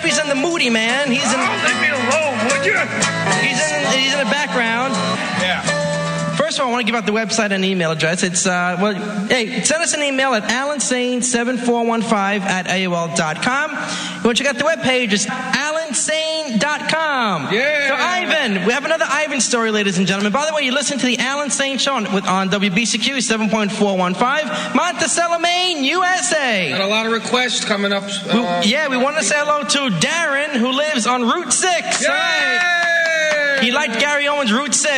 Chippy's in the moody, man. He's in. Leave me alone, would you? He's in the background. Yeah. First of all, I want to give out the website and email address. It's, hey, send us an email at alansane7415@AOL.com. You want to check out the webpage, it's alansane.com. Yeah. So, Ivan, we have another Ivan story, ladies and gentlemen. By the way, you listen to the Alan Sane Show on WBCQ 7.415, Monticello, Maine, USA. Got a lot of requests coming up. We want to say hello to Darren, who lives on Route 6. Yay! He liked Gary Owens' Route 6.